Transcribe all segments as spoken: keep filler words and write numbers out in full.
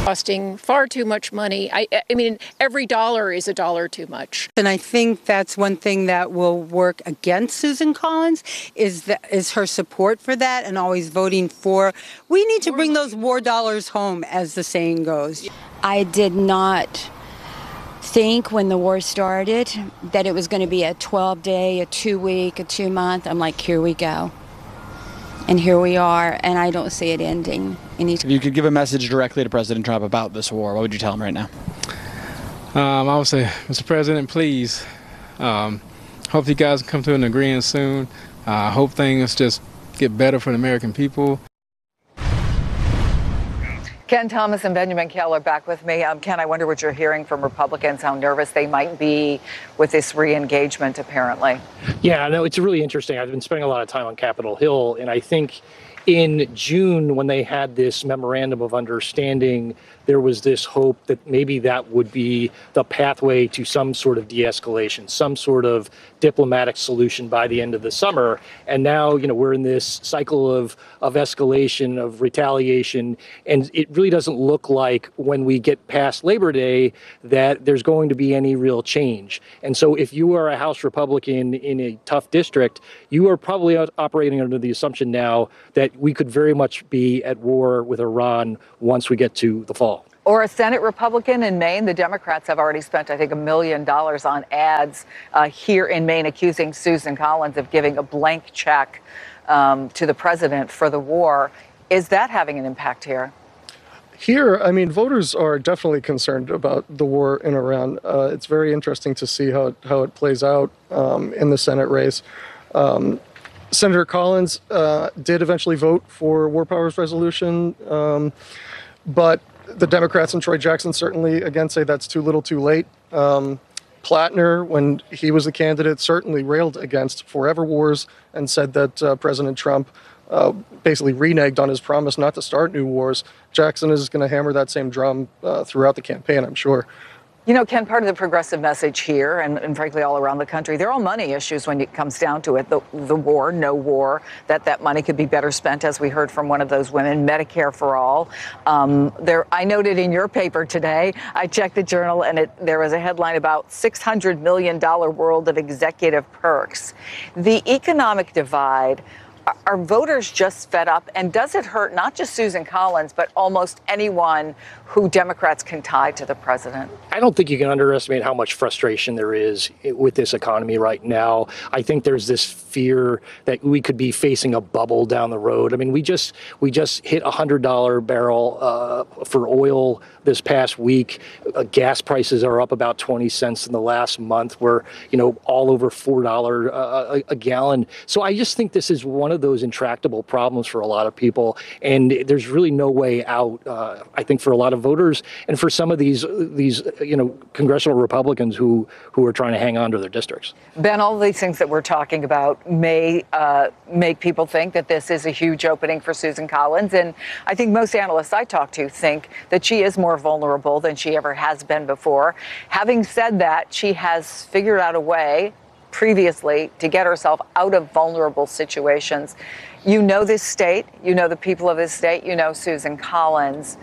Costing far too much money. I, I mean, every dollar is a dollar too much. And I think that's one thing that will work against Susan Collins is that is her support for that and always voting for. We need to bring those war dollars home, as the saying goes. I did not think when the war started that it was going to be a twelve day, a two week, a two month. I'm like, here we go. And here we are, and I don't see it ending. If you could give a message directly to President Trump about this war, what would you tell him right now? Um, I would say, Mister President, please, um, hope you guys come to an agreement soon. I uh, hope things just get better for the American people. Ken Thomas and Benjamin Keller back with me. Um, Ken, I wonder what you're hearing from Republicans, how nervous they might be with this re-engagement, apparently. Yeah, no, it's really interesting. I've been spending a lot of time on Capitol Hill, and I think in June, when they had this memorandum of understanding, there was this hope that maybe that would be the pathway to some sort of de-escalation, some sort of diplomatic solution by the end of the summer. And now, you know, we're in this cycle of of escalation, of retaliation, and it really doesn't look like when we get past Labor Day that there's going to be any real change. And so if you are a House Republican in a tough district, you are probably operating under the assumption now that we could very much be at war with Iran once we get to the fall. Or a Senate Republican in Maine. The Democrats have already spent, I think, a million dollars on ads uh, here in Maine, accusing Susan Collins of giving a blank check um, to the president for the war. Is that having an impact here? Here, I mean, voters are definitely concerned about the war in Iran. Uh, it's very interesting to see how, how it plays out um, in the Senate race. Um, Senator Collins uh, did eventually vote for War Powers Resolution, um, but the Democrats and Troy Jackson certainly, again, say that's too little too late. Um, Plattner, when he was the candidate, certainly railed against forever wars and said that uh, President Trump uh, basically reneged on his promise not to start new wars. Jackson is going to hammer that same drum uh, throughout the campaign, I'm sure. You know, Ken, part of the progressive message here and, and frankly all around the country, they're all money issues when it comes down to it. The, the war, no war, that that money could be better spent, as we heard from one of those women, Medicare for all. Um, there, I noted in your paper today, I checked the Journal, and it, there was a headline about six hundred million dollars world of executive perks. The economic divide, are voters just fed up? And does it hurt not just Susan Collins, but almost anyone who Democrats can tie to the president? I don't think you can underestimate how much frustration there is with this economy right now. I think there's this fear that we could be facing a bubble down the road. I mean, we just we just hit a one hundred dollars barrel uh, for oil this past week. Uh, gas prices are up about twenty cents in the last month. We're, you know, all over four dollars a, a gallon. So I just think this is one of those intractable problems for a lot of people. And there's really no way out, uh, I think, for a lot of voters and for some of these, these you know, congressional Republicans who, who are trying to hang on to their districts. Ben, all these things that we're talking about may uh, make people think that this is a huge opening for Susan Collins. And I think most analysts I talk to think that she is more vulnerable than she ever has been before. Having said that, she has figured out a way previously to get herself out of vulnerable situations. You know this state, you know the people of this state, you know Susan Collins.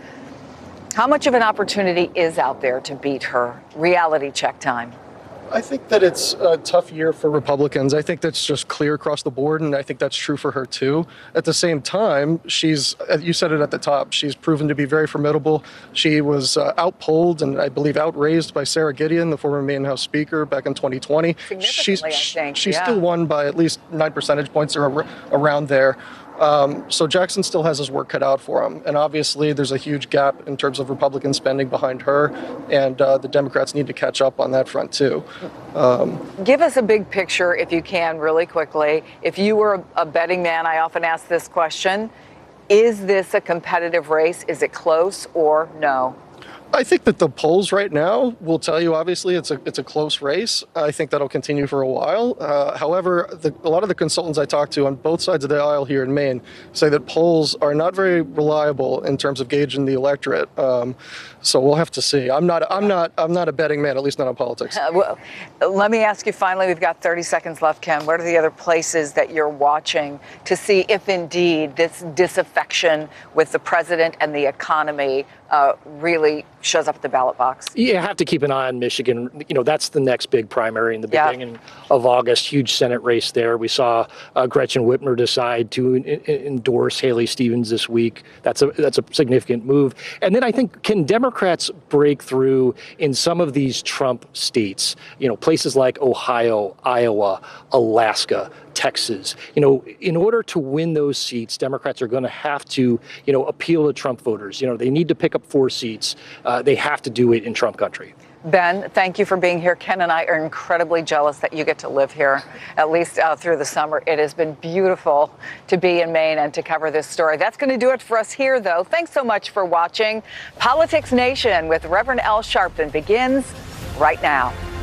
How much of an opportunity is out there to beat her? Reality check time. I think that it's a tough year for Republicans. I think that's just clear across the board, and I think that's true for her too. At the same time, she's, you said it at the top, she's proven to be very formidable. She was uh, outpolled and I believe outraised by Sarah Gideon, the former Maine House Speaker, back in twenty twenty. She's, I think. She yeah. still won by at least nine percentage points or around there. Um, so Jackson still has his work cut out for him. And obviously there's a huge gap in terms of Republican spending behind her. And uh, the Democrats need to catch up on that front, too. Um, Give us a big picture, if you can, really quickly. If you were a betting man, I often ask this question. Is this a competitive race? Is it close or no? I think that the polls right now will tell you, obviously, it's a it's a close race. I think that'll continue for a while. Uh, however, the, a lot of the consultants I talk to on both sides of the aisle here in Maine say that polls are not very reliable in terms of gauging the electorate. Um, so we'll have to see. I'm not I'm not I'm not a betting man, at least not on politics. Uh, well, let me ask you finally. We've got thirty seconds left, Ken. What are the other places that you're watching to see if indeed this disaffection with the president and the economy uh, really shows up at the ballot box? You have to keep an eye on Michigan. You know, that's the next big primary in the Yeah. beginning of August. Huge Senate race there. We saw uh, Gretchen Whitmer decide to in- in- endorse Haley Stevens this week. That's a that's a significant move. And then I think, can Democrats break through in some of these Trump states? You know, places like Ohio, Iowa, Alaska, Texas. You know, in order to win those seats, Democrats are going to have to, you know, appeal to Trump voters. You know, they need to pick up four seats. Uh, they have to do it in Trump country. Ben, thank you for being here. Ken and I are incredibly jealous that you get to live here, at least uh, through the summer. It has been beautiful to be in Maine and to cover this story. That's going to do it for us here, though. Thanks so much for watching. Politics Nation with Reverend Al Sharpton begins right now.